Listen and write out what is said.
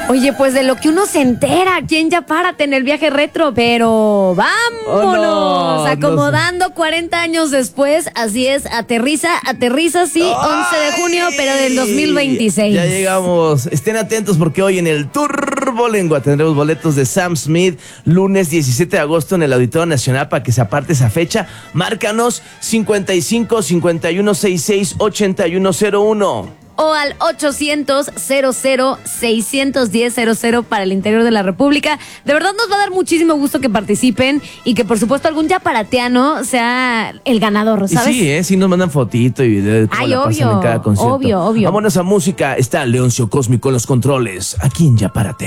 Oye, pues de lo que uno se entera aquí en Ya Párate en el viaje retro, pero vámonos, acomodando 40 años después, así es, aterriza, sí, 11 de junio, pero del 2026. Ya llegamos, estén atentos porque hoy en el Turbolengua tendremos boletos de Sam Smith, lunes 17 de agosto en el Auditorio Nacional para que se aparte esa fecha. Márcanos 55 51 66 8101. O al 800-00-610-00 para el interior de la República. De verdad nos va a dar muchísimo gusto que participen y que por supuesto algún yaparateano sea el ganador, ¿sabes? Y sí, sí nos mandan fotito y video de cómo la pasan en cada concierto. Obvio. Vámonos a música. Está Leoncio Cósmico en los controles, aquí en Ya Párate.